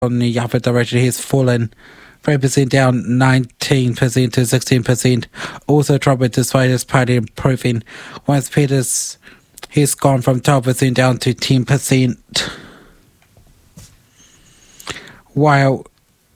on the other direction. He's fallen 3% down, 19% to 16%. Also, Trump despite his party improving. Once Peters, he's gone from 12% down to 10%. While